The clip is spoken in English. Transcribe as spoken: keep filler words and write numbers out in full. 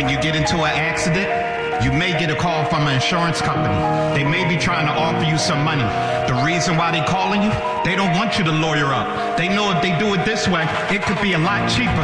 When you get into an accident, you may get a call from an insurance company. They may be trying to offer you some money. The reason why they calling you, they don't want you to lawyer up. They know if they do it this way, it could be a lot cheaper